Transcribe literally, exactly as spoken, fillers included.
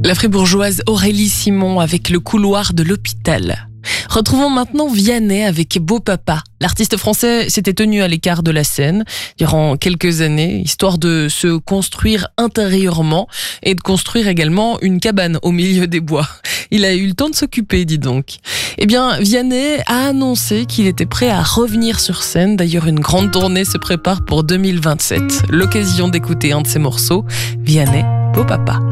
La fribourgeoise Aurélie Simon avec Le couloir de l'hôpital. Retrouvons maintenant Vianney avec Beau Papa. L'artiste français s'était tenu à l'écart de la scène durant quelques années, histoire de se construire intérieurement et de construire également une cabane au milieu des bois. Il a eu le temps de s'occuper, dis donc. Eh bien, Vianney a annoncé qu'il était prêt à revenir sur scène. D'ailleurs, une grande tournée se prépare pour deux mille vingt-sept. L'occasion d'écouter un de ses morceaux, Vianney, Beau Papa.